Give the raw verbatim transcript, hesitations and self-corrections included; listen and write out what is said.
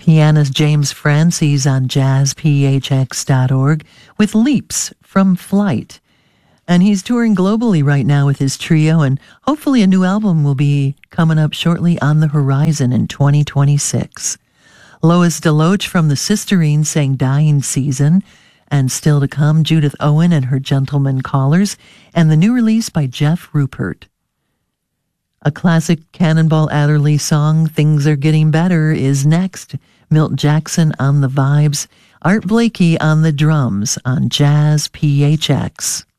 Pianist James Francis on jazz p h x dot org with Leaps from Flight. And he's touring globally right now with his trio, and hopefully a new album will be coming up shortly on the horizon in twenty twenty-six. Lois DeLoach from the Sisterines sang Dying Season, and still to come, Judith Owen and her Gentlemen Callers, and the new release by Jeff Rupert. A classic Cannonball Adderley song, Things Are Getting Better, is next. Milt Jackson on the vibes, Art Blakey on the drums on Jazz P H X.